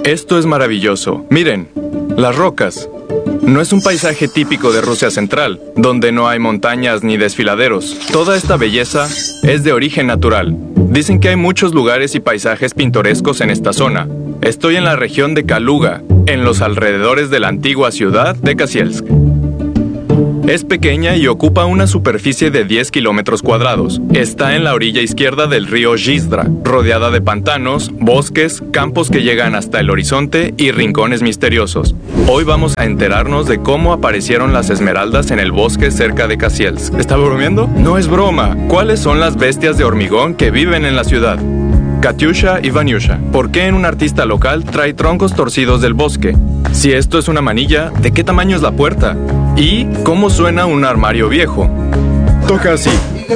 Esto es maravilloso. Miren, las rocas. No es un paisaje típico de Rusia Central, donde no hay montañas ni desfiladeros. Toda esta belleza es de origen natural. Dicen que hay muchos lugares y paisajes pintorescos en esta zona. Estoy en la región de Kaluga, en los alrededores de la antigua ciudad de Kasielsk. Es pequeña y ocupa una superficie de 10 kilómetros cuadrados. Está en la orilla izquierda del río Zhizdra, rodeada de pantanos, bosques, campos que llegan hasta el horizonte y rincones misteriosos. Hoy vamos a enterarnos de cómo aparecieron las esmeraldas en el bosque cerca de Kasielsk. ¿Está bromeando? No es broma. ¿Cuáles son las bestias de hormigón que viven en la ciudad? Katyusha y Vanyusha, ¿por qué un artista local trae troncos torcidos del bosque? Si esto es una manilla, ¿de qué tamaño es la puerta? ¿Y cómo suena un armario viejo? Toca así.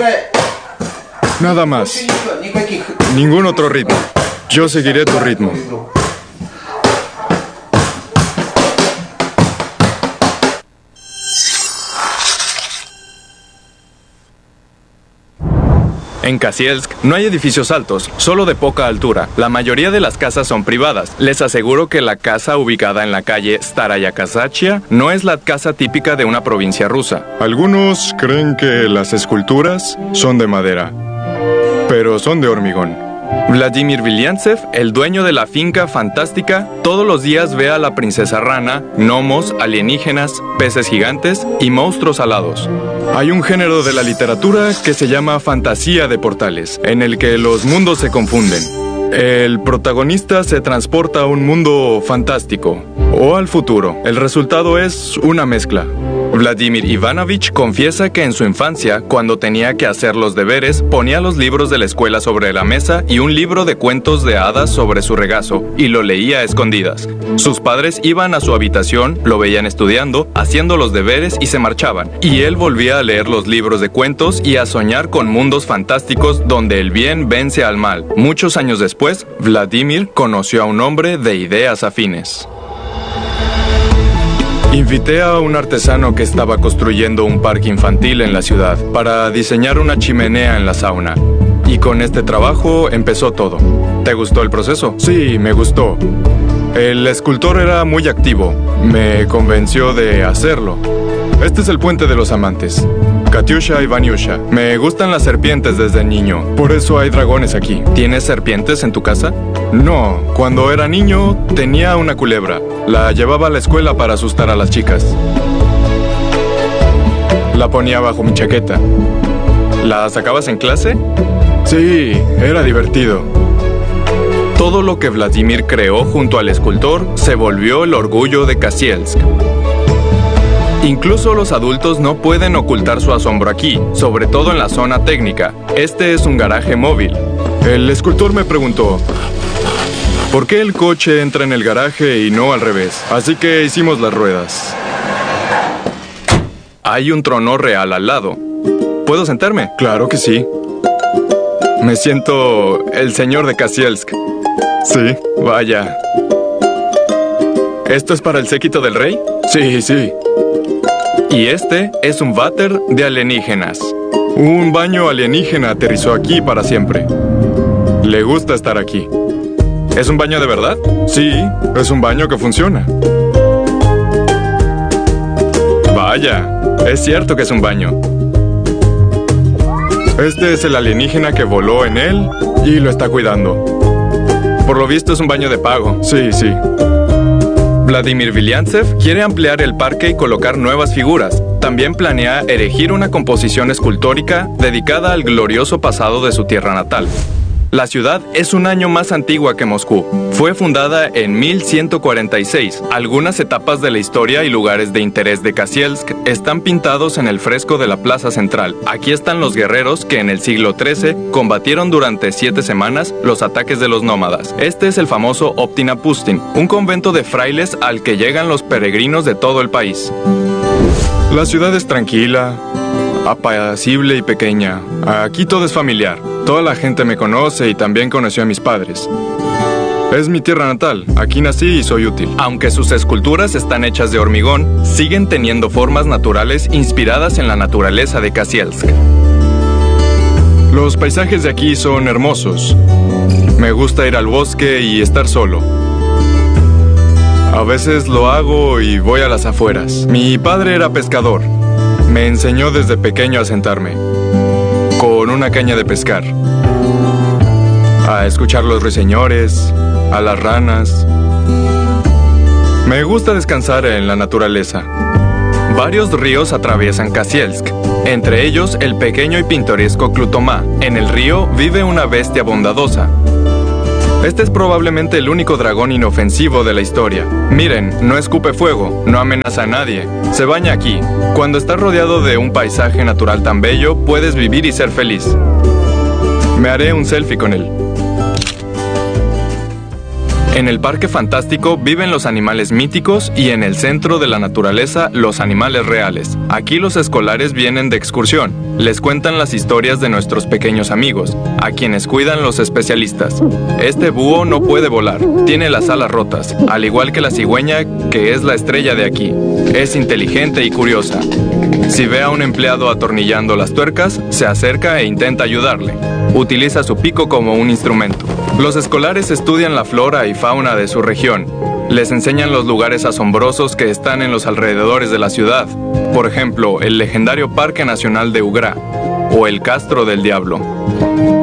Nada más. Ningún otro ritmo. Yo seguiré tu ritmo. En Kasielsk no hay edificios altos, solo de poca altura. La mayoría de las casas son privadas. Les aseguro que la casa ubicada en la calle Staraya Kazachia no es la casa típica de una provincia rusa. Algunos creen que las esculturas son de madera, pero son de hormigón. Vladimir Viliantsev, el dueño de la finca fantástica, todos los días ve a la princesa rana, gnomos, alienígenas, peces gigantes y monstruos alados. Hay un género de la literatura que se llama fantasía de portales, en el que los mundos se confunden. El protagonista se transporta a un mundo fantástico o al futuro. El resultado es una mezcla. Vladimir Ivanovich confiesa que en su infancia, cuando tenía que hacer los deberes, ponía los libros de la escuela sobre la mesa y un libro de cuentos de hadas sobre su regazo, y lo leía a escondidas. Sus padres iban a su habitación, lo veían estudiando, haciendo los deberes y se marchaban. Y él volvía a leer los libros de cuentos y a soñar con mundos fantásticos donde el bien vence al mal. Muchos años después, Vladimir conoció a un hombre de ideas afines. Invité a un artesano que estaba construyendo un parque infantil en la ciudad para diseñar una chimenea en la sauna. Y con este trabajo empezó todo. ¿Te gustó el proceso? Sí, me gustó. El escultor era muy activo. Me convenció de hacerlo. Este es el puente de los amantes. Katyusha y Vanyusha. Me gustan las serpientes desde niño. Por eso hay dragones aquí. ¿Tienes serpientes en tu casa? No. Cuando era niño, tenía una culebra. La llevaba a la escuela para asustar a las chicas. La ponía bajo mi chaqueta. ¿La sacabas en clase? Sí, era divertido. Todo lo que Vladimir creó junto al escultor se volvió el orgullo de Kasielsk. Incluso los adultos no pueden ocultar su asombro aquí, sobre todo en la zona técnica. Este es un garaje móvil. El escultor me preguntó, ¿por qué el coche entra en el garaje y no al revés? Así que hicimos las ruedas. Hay un trono real al lado. ¿Puedo sentarme? Claro que sí. Me siento el señor de Kasielsk. Sí, vaya. ¿Esto es para el séquito del rey? Sí, sí. Y este es un váter de alienígenas. Un baño alienígena aterrizó aquí para siempre. Le gusta estar aquí. ¿Es un baño de verdad? Sí, es un baño que funciona. Vaya, es cierto que es un baño. Este es el alienígena que voló en él y lo está cuidando. Por lo visto es un baño de pago. Sí, sí. Vladimir Viliantsev quiere ampliar el parque y colocar nuevas figuras. También planea erigir una composición escultórica dedicada al glorioso pasado de su tierra natal. La ciudad es un año más antigua que Moscú. Fue fundada en 1146. Algunas etapas de la historia y lugares de interés de Kasielsk están pintados en el fresco de la plaza central. Aquí están los guerreros que en el siglo XIII combatieron durante 7 semanas los ataques de los nómadas. Este es el famoso Optina Pustin, un convento de frailes al que llegan los peregrinos de todo el país. La ciudad es tranquila, apacible y pequeña. Aquí todo es familiar. Toda la gente me conoce y también conoció a mis padres. Es mi tierra natal. Aquí nací y soy útil. Aunque sus esculturas están hechas de hormigón, siguen teniendo formas naturales inspiradas en la naturaleza de Kasielsk. Los paisajes de aquí son hermosos. Me gusta ir al bosque y estar solo. A veces lo hago y voy a las afueras. Mi padre era pescador. Me enseñó desde pequeño a sentarme con una caña de pescar, a escuchar los ruiseñores, a las ranas. Me gusta descansar en la naturaleza. Varios ríos atraviesan Kasielsk, entre ellos el pequeño y pintoresco Klutomá. En el río vive una bestia bondadosa. Este es probablemente el único dragón inofensivo de la historia. Miren, no escupe fuego, no amenaza a nadie. Se baña aquí. Cuando estás rodeado de un paisaje natural tan bello, puedes vivir y ser feliz. Me haré un selfie con él. En el parque fantástico viven los animales míticos y en el centro de la naturaleza los animales reales. Aquí los escolares vienen de excursión. Les cuentan las historias de nuestros pequeños amigos, a quienes cuidan los especialistas. Este búho no puede volar, tiene las alas rotas, al igual que la cigüeña, que es la estrella de aquí. Es inteligente y curiosa. Si ve a un empleado atornillando las tuercas, se acerca e intenta ayudarle. Utiliza su pico como un instrumento. Los escolares estudian la flora y fauna de su región. Les enseñan los lugares asombrosos que están en los alrededores de la ciudad. Por ejemplo, el legendario Parque Nacional de Ugrá o el Castro del Diablo.